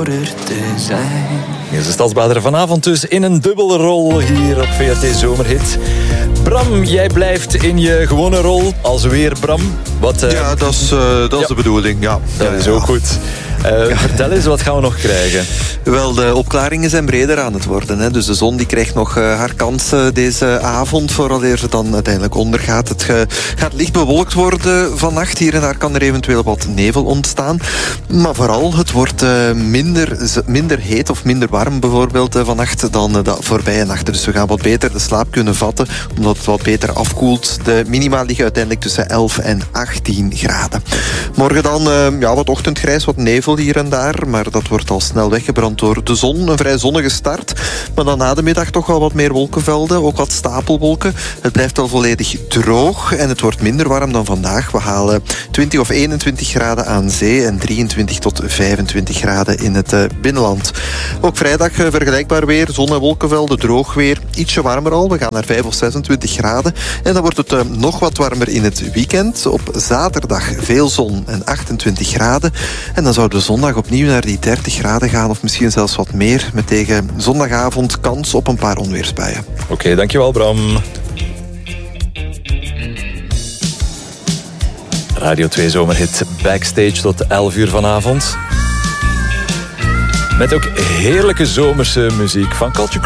ouder te zijn. Hier is de Stadsbader vanavond dus in een dubbele rol hier op VRT Zomerhit. Bram, jij blijft in je gewone rol als weer Bram. Ja, dat is de bedoeling. Ja. Dat is ook goed. Vertel eens, wat gaan we nog krijgen? Wel, de opklaringen zijn breder aan het worden. Hè. Dus de zon die krijgt nog haar kans deze avond, vooraleer ze dan uiteindelijk ondergaat. Het gaat licht bewolkt worden vannacht. Hier en daar kan er eventueel wat nevel ontstaan. Maar vooral, het wordt minder heet of minder warm bijvoorbeeld vannacht dan de voorbije nachten. Dus we gaan wat beter de slaap kunnen vatten, omdat het wat beter afkoelt. De minima liggen uiteindelijk tussen 11 en 18 graden. Morgen dan wat ochtendgrijs, wat nevel hier en daar, maar dat wordt al snel weggebrand door de zon. Een vrij zonnige start, maar dan na de middag toch wel wat meer wolkenvelden, ook wat stapelwolken. Het blijft wel volledig droog en het wordt minder warm dan vandaag. We halen 20 of 21 graden aan zee en 23 tot 25 graden in het binnenland. Ook vrijdag vergelijkbaar weer, zon en wolkenvelden, droog weer. Ietsje warmer al, we gaan naar 5 of 26 graden. En dan wordt het nog wat warmer in het weekend. Op zaterdag veel zon en 28 graden. En dan zouden we zondag opnieuw naar die 30 graden gaan, of misschien zelfs wat meer, met tegen zondagavond kans op een paar onweersbuien. Oké, dankjewel Bram. Radio 2 Zomerhit Backstage tot 11 uur vanavond. Met ook heerlijke zomerse muziek van Culture